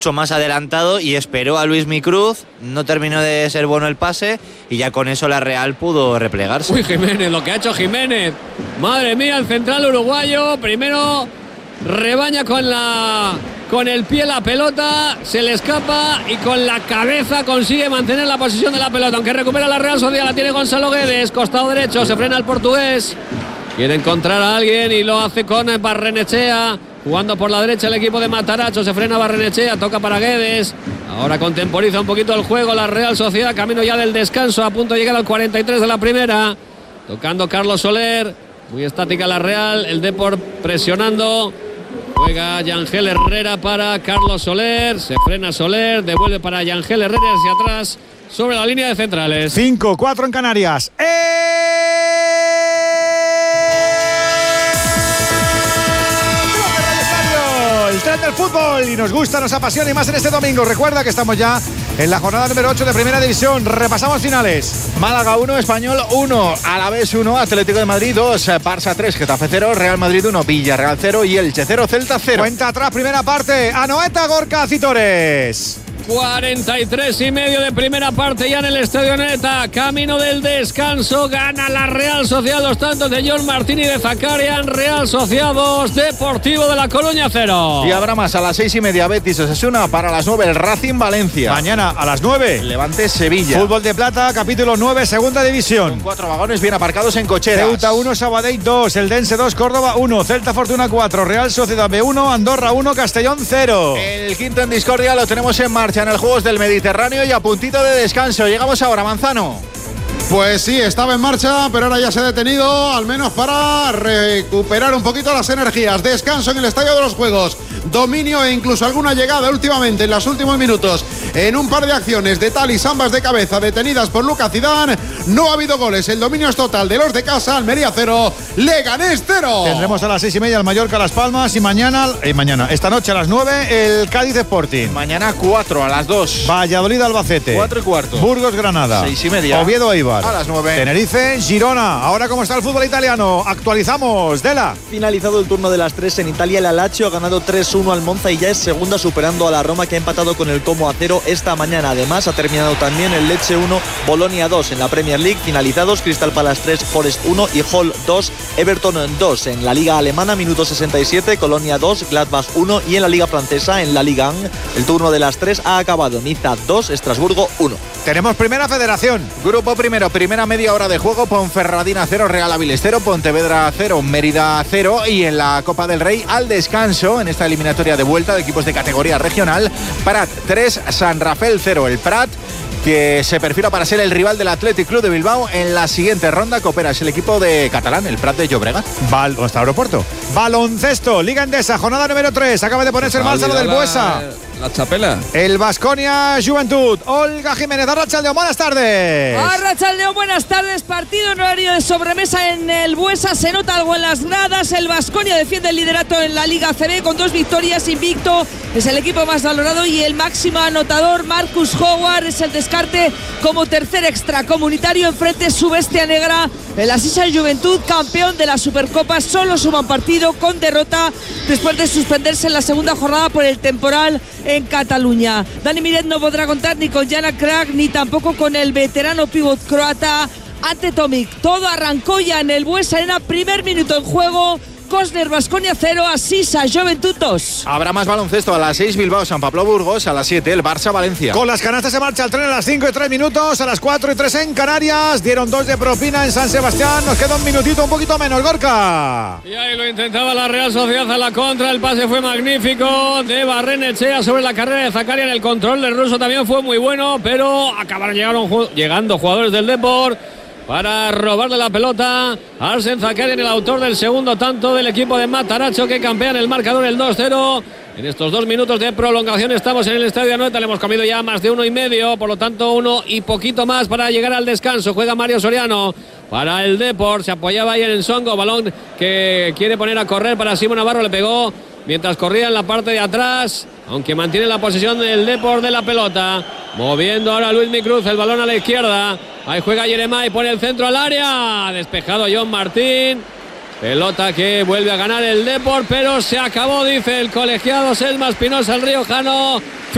mucho más adelantado y esperó a Luismi Cruz, no terminó de ser bueno el pase y ya con eso la Real pudo replegarse. Uy, Jiménez, lo que ha hecho Jiménez. Madre mía, el central uruguayo. Primero rebaña con el pie la pelota, se le escapa y con la cabeza consigue mantener la posición de la pelota. Aunque recupera la Real Sociedad, la tiene Gonzalo Guedes, costado derecho, se frena el portugués. Quiere encontrar a alguien y lo hace con Barrenechea. Jugando por la derecha el equipo de Matarazzo, se frena Barrenechea, toca para Guedes. Ahora contemporiza un poquito el juego la Real Sociedad, camino ya del descanso, a punto de llegar al 43 de la primera. Tocando Carlos Soler, muy estática la Real, el Depor presionando. Juega Yangel Herrera para Carlos Soler, se frena Soler, devuelve para Yangel Herrera hacia atrás, sobre la línea de centrales. 5-4 en Canarias. El tren del fútbol, y nos gusta, nos apasiona, y más en este domingo. Recuerda que estamos ya en la jornada número 8 de Primera División. Repasamos finales. Málaga 1, Español 1, Alavés 1, Atlético de Madrid 2, Barça 3, Getafe 0, Real Madrid 1, Villarreal 0 y Elche 0, Celta 0. Cuenta atrás, primera parte, Anoeta, Gorka, Citores. 43 y medio de primera parte ya en el Estadio Anoeta. Camino del descanso, gana la Real Sociedad, los tantos de John Martín y de Zakarian. Real Sociedad 2, Deportivo de La Coruña 0. Y habrá más a las 6:30, Betis Osasuna, para las 9 el Racing Valencia. Mañana a las 9 Levante Sevilla. Fútbol de Plata, capítulo 9, segunda división. Con 4 vagones bien aparcados en cocheras. Ceuta 1, Sabadell 2, Eldense 2, Córdoba 1, Celta Fortuna 4, Real Sociedad B1, Andorra 1, Castellón 0. El quinto en discordia lo tenemos en marcha en el Juegos del Mediterráneo y a puntito de descanso. Llegamos ahora, Manzano. Pues sí, estaba en marcha, pero ahora ya se ha detenido, al menos para recuperar un poquito las energías. Descanso en el Estadio de los Juegos. Dominio e incluso alguna llegada últimamente, en los últimos minutos, en un par de acciones de Talis, ambas de cabeza, detenidas por Lucas Zidane. No ha habido goles, el dominio es total de los de casa. Almería 0, Leganés 0. Tendremos a las 6:30 el Mallorca Las Palmas y mañana, esta noche a las 9 el Cádiz Sporting. Mañana 4 a las 2. Valladolid Albacete. 4:15. Burgos Granada. 6:30. Oviedo Eibar. A las 9. Tenerife Girona. Ahora, ¿cómo está el fútbol italiano? Actualizamos, Dela. Finalizado el turno de las 3 en Italia, el Lazio ha ganado 3-1 al Monza y ya es segunda, superando a la Roma, que ha empatado con el Como a 0 esta mañana. Además, ha terminado también el Lecce 1, Bolonia 2 en la Premier League. Finalizados Crystal Palace 3, Forest 1 y Hull 2, Everton 2. En la Liga Alemana, minuto 67, Colonia 2, Gladbach 1. Y en la Liga Francesa, en la Ligue 1, el turno de las 3 ha acabado. Niza 2, Estrasburgo 1. Tenemos Primera Federación. Grupo primero, primera media hora de juego. Ponferradina 0, Real Avilés 0, Pontevedra 0, Mérida 0. Y en la Copa del Rey, al descanso, en esta eliminatoria de vuelta de equipos de categoría regional, Prat 3, San Rafael 0. El Prat, que se perfila para ser el rival del Athletic Club de Bilbao en la siguiente ronda. Coopera es el equipo de catalán, el Prat de Llobregat. Hasta aeropuerto. Baloncesto, Liga Endesa, jornada número 3. Acaba de ponerse en marcha lo del Buesa. La chapela. El Baskonia Juventud. Olga Jiménez, Arratsaldeon, buenas tardes. Arratsaldeon, buenas tardes. Partido en horario de sobremesa en el Buesa. Se nota algo en las gradas. El Baskonia defiende el liderato en la Liga ACB con 2 victorias. Invicto, es el equipo más valorado y el máximo anotador, Marcus Howard, es el descarte como tercer extracomunitario. Enfrente su bestia negra, el Asisa Juventud, campeón de la Supercopa. Solo suman partido con derrota después de suspenderse en la segunda jornada por el temporal en Cataluña. Dani Miret no podrá contar ni con Jana Krak ni tampoco con el veterano pívot croata Ante Tomic. Todo arrancó ya en el Buesa Arena, primer minuto en juego. Cosner Baskonia 0, Asisa Juventud 2. Habrá más baloncesto a las 6, Bilbao San Pablo Burgos, a las 7 el Barça Valencia. Con las canastas se marcha el tren a las 5:03, a las 4:03 en Canarias. Dieron 2 de propina en San Sebastián. Nos queda un minutito, un poquito menos, Gorka. Y ahí lo intentaba la Real Sociedad a la contra. El pase fue magnífico de Barrenechea sobre la carrera de Zakarian. El control del ruso también fue muy bueno, pero acabaron llegando jugadores del Depor para robarle la pelota a Arsen Zakarian, el autor del segundo tanto del equipo de Matarazzo, que campea en el marcador el 2-0. En estos 2 minutos de prolongación estamos en el Estadio Anoeta. Le hemos comido ya más de 1,5, por lo tanto 1 y poquito más para llegar al descanso. Juega Mario Soriano para el Depor. Se apoyaba ahí en el Songo, balón que quiere poner a correr para Simón Navarro. Le pegó mientras corría en la parte de atrás, aunque mantiene la posesión del Depor de la pelota. Moviendo ahora Luismi Cruz, el balón a la izquierda. Ahí juega Yeremay, pone el centro al área. Despejado John Martín. Pelota que vuelve a ganar el Depor, pero se acabó, dice el colegiado Selma Espinosa, el riojano.